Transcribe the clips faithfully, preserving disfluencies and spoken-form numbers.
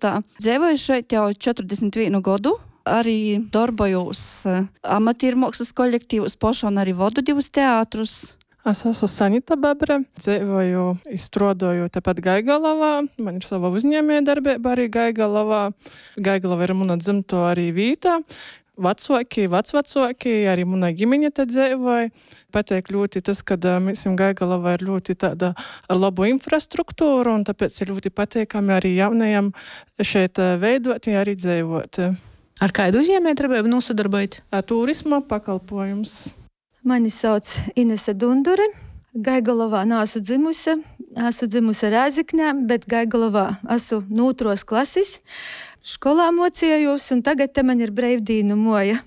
pogostā. Dzīvoju šeit jau četrdesmit vienu godu. Arī darbojos amatiermākslas kolektīvos pošu un arī vodu divus teātrus. Es esmu Sanita Bebre, dzīvoju, izstrādāju tepat Gaigalavā. Man ir sava uzņēmējdarbība arī Gaigalavā. Gaigalava ir mana dzimto arī vīta. Vecāki, vecvecāki, arī mana ģimeņa te dzīvoja. Pateik ļoti tas, ka mēs Gaigalavā ir ļoti tāda ar labu infrastruktūru, un tāpēc ir ļoti pateikami arī jaunajiem šeit veidot, arī dzīvot. Ar kādu uzņēmējdarbību nosadarbojat? Turisma pakalpojums. Mani sauc Inese Dundure. Gaigalavā neesmu dzimusi. Esmu dzimusi Rēzeknē, bet Gaigalavā esmu no otros klases. Skolā mocījos, un tagad te man ir brīvdīnu moja.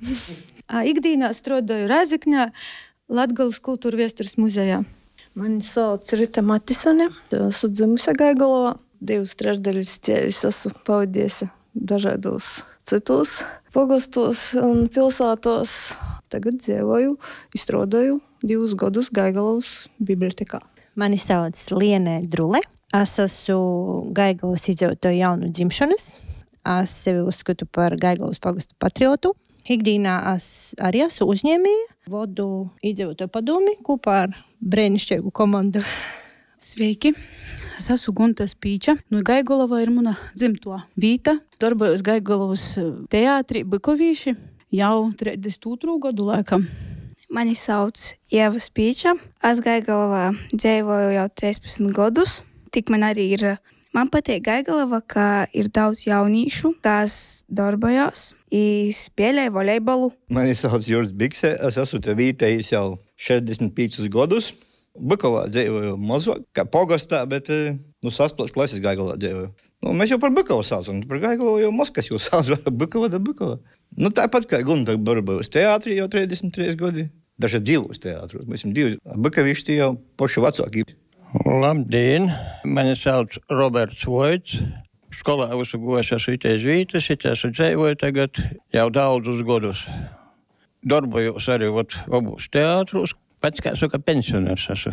Ikdīnā strādāju Rēzeknē, Latgales kultūra vēstures muzejā. Mani sauc Rita Matisone. Esmu dzimusi Gaigalavā. Divas trešdaļas ceļus esmu pavadījusi dažādos citos pogostos un pilsētos. Tagad dzīvoju, izstrādāju divus gadus Gaigalavas bibliotekā. Mani sauc Liene Drule. Es esmu Gaigalavas iedzīvotāju jaunu dzimšanas. Es sevi uzskatu par Gaigalavas pogostu patriotu. Ikdīnā es arī esmu uzņēmēja, vodu iedzīvotāju padomi kopā ar brēnišķīgu komandu. Sveiki! Es esmu Gunta Spīča. Nu, Gaigalava ir mana dzimto vīta. Darbojos Gaigalavas teātrī Bykovīši jau trīsdesmit otro gadu laikam. Mani sauc Ieva Spīča. Es Gaigalavā dzīvoju jau trīspadsmit gadus. Tik man arī ir. Man patīk Gaigalava, ka ir daudz jauniešu, kas darbojās, spēlēja volejbolu. Mani sauc Juris Bikse. Es esmu te vītējis jau četrdesmit piecus gadus. Bykovā dzīvoju mazāk, kā pogostā, bet nu, sastāvs klases Gaigalavā dzīvoju. Nu, mēs jau par Bykovu saucam, par Gaigalavu jau Moskvas jau sauc, Bykova da Bykova. Nu, tāpat kā Gunta darbojos teātrī jau trīsdesmit trīs gadi, daži divos teātros. Mēs esam divi, Bykovīši tie jau paši vecāki. Labdien, mani sauc Roberts Voits. Skolā esmu gojis ar šitais vītas, šitais dzīvoju tagad jau daudzus gadus. Darbojos arī abos teātros. Pats kā saka, pensionārs esmu.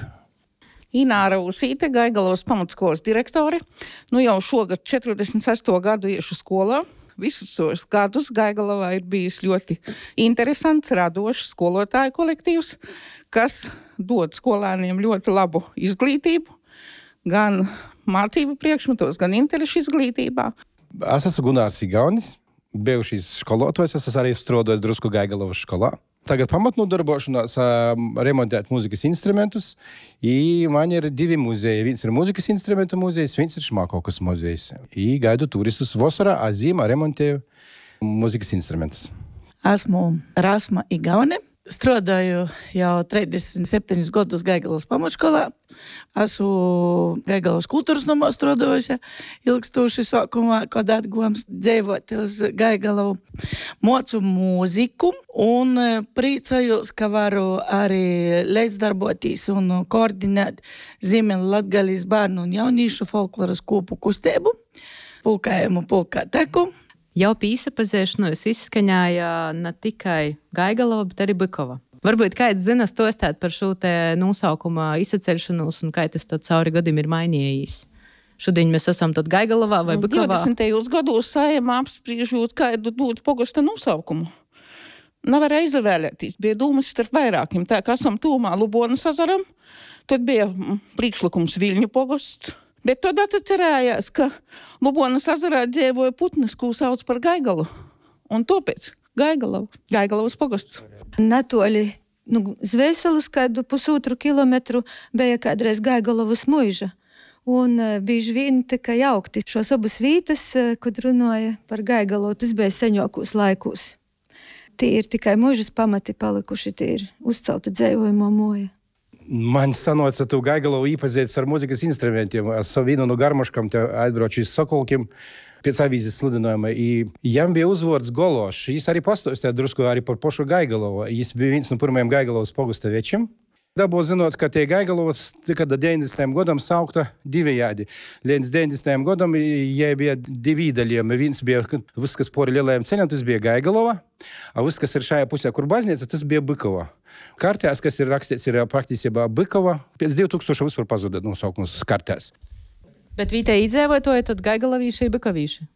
Ināra Usīte, Gaigalavas pamatskolas direktore. Nu jau šogad četrdesmit sesto gadu iešu skolā. Visus tos gadus Gaigalavā ir bijis ļoti interesants, radošs skolotāju kolektīvs, kas dod skolēniem ļoti labu izglītību, gan mācību priekšmetos, gan interešu izglītībā. Es esmu Gunārs Igaunis, bijušais skolotājs, es esmu arī strādājis drusku Gaigalavas skolā. Tagad pamatnodarbošanās remontēt mūzikas instrumentus, i man ir divi muzeji. Viens ir mūzikas instrumentu muzejs, viens ir šmākokas muzejs. I gaidu turistus vasarā, a ziemā remontēju mūzikas instrumentus. Esmu Rasma Igaune. Strādāju jau trīsdesmit septiņus gadus Gaigalavas pamatskolā. Esmu Gaigalavas kultūras namā strādājusi ilgstoši sākumā, kad atguvām dzīvot uz Gaigalavu. Mocu mūziku un priecājos, ka varu arī līdzdarboties un koordinēt Ziemeļlatgales bērnu un jauniešu folkloras kopu kustību, pulkājumu pulkā teku. Jau pie īsapazīšanos izskaņāja ne tikai Gaigalava, bet arī Bykova. Varbūt kāds zina stostāt par šo te nosaukumā izsaceļšanos un kā tas tad cauri gadiem ir mainījis. Šodien mēs esam tad Gaigalavā vai Bykovā? divdesmitajos gados Saeimā apspriežot, kādu dot pogosta nosaukumu. Nevarēja izvēlēties, bija dūmas starp vairākiem. Tā kā esam tūmā Lubonas ezeram, tad bija priekšlikums Viļņu pogosts. Bet tad atcerējās, ka Lubonas ezerā dzīvoja putnes, ko sauc par Gaigalu. Un tāpēc Gaigalava, Gaigalavas pogosts. Natoli, nu, Zvēseles kādu pusotru kilometru bija kādreiz Gaigalavas muiža. Un uh, bieži vien tikai jaukti šos abus vītas, uh, kad runāja par Gaigalavu, tas bija seņokos laikos. Tie ir tikai muižas pamati palikuši, tie ir uzcelta dzīvojamo moja. Man sanoca tu Gaigalavu īpazītis ar mūzikas instrumentiem. Es savu vīnu no garmoškam te aizbraucu iz Sokolkim pēc avīzes sludinājuma. I jam bija uzvords Gološs. Jis arī pastāstīja drusku arī par pošu Gaigalavu. Jis bija viens no pirmajiem Gaigalavas pogosta večiem. Dabū zinot, ka tie Gaigalavas tika da deviņdesmitajiem gadam saukta divējādi. Līdz deviņdesmitajiem gadam jai bija divi daļiem. Viens bija viss, kas pori lielajiem ceļam, tas bija Gaigalava, a viss, kas ir šajā pusē, kur baznīca, tas bija Bykova. Kartēs, kas ir rakstīts, ir praktisībā Bykova. Pēc divi tūkstoši vispār pazuda nosaukums kartēs. Bet vītē iedzīvotāji tad Gaigalavīši, Bykovīši?